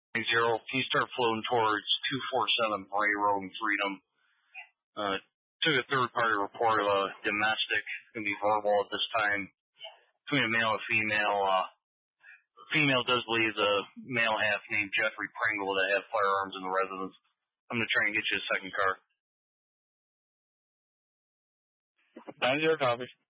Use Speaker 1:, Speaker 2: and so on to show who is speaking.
Speaker 1: 0. He started floating towards 247 Bray Road in Freedom. Took a third-party report of a domestic, going to be verbal at this time, between a male and female. Female does believe the male half named Jeffrey Pringle that had firearms in the residence. I'm going to try and get you a second car.
Speaker 2: 90 copy.